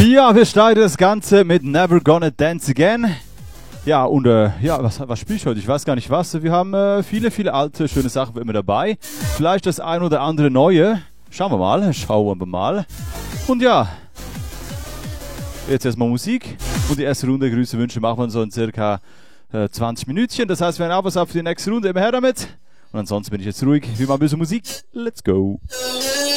Ja, wir starten das Ganze mit Never Gonna Dance Again. Ja, und ja, was spiele ich heute? Ich weiß gar nicht was. Wir haben viele alte, schöne Sachen immer dabei. Vielleicht das ein oder andere neue. Schauen wir mal. Und ja, jetzt erstmal Musik. Und die erste Runde Grüße, Wünsche machen wir so in circa 20 Minütchen. Das heißt, wir haben was auf die nächste Runde. Immer her damit. Und ansonsten bin ich jetzt ruhig. Wir machen ein bisschen Musik. Let's go.